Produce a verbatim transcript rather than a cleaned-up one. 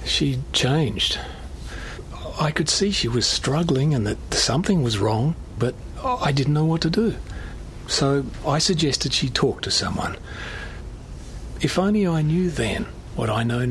She changed. I could see she was struggling and that something was wrong, but I didn't know what to do. So I suggested she talk to someone. If only I knew then what I know